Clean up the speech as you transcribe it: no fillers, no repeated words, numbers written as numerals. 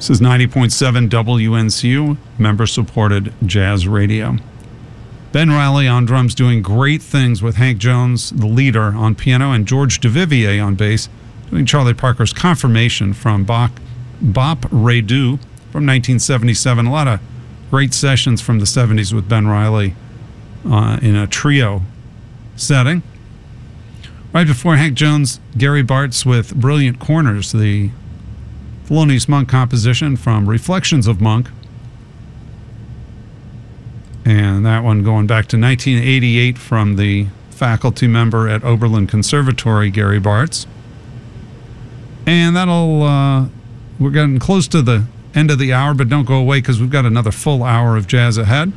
This is 90.7 WNCU, member-supported jazz radio. Ben Riley on drums doing great things with Hank Jones, the leader, on piano, and George Duvivier on bass, doing Charlie Parker's Confirmation from Bop Ray-Do from 1977. A lot of great sessions from the 70s with Ben Riley in a trio setting. Right before Hank Jones, Gary Bartz with Brilliant Corners, the Thelonious Monk composition from Reflections of Monk. And that one going back to 1988 from the faculty member at Oberlin Conservatory, Gary Bartz. And we're getting close to the end of the hour, but don't go away because we've got another full hour of jazz ahead.